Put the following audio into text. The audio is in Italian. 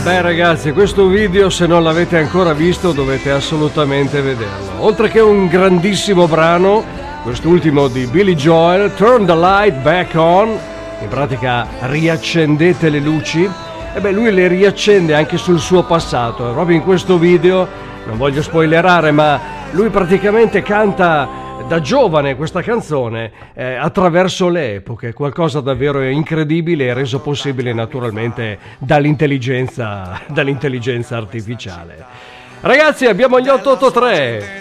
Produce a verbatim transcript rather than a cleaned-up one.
Beh ragazzi, questo video se non l'avete ancora visto dovete assolutamente vederlo. Oltre che un grandissimo brano, quest'ultimo di Billy Joel, Turn the Light Back On, in pratica riaccendete le luci, e beh lui le riaccende anche sul suo passato, e proprio in questo video, non voglio spoilerare, ma lui praticamente canta da giovane questa canzone eh, attraverso le epoche, qualcosa davvero incredibile e reso possibile naturalmente dall'intelligenza, dall'intelligenza artificiale. Ragazzi, abbiamo gli otto otto tre.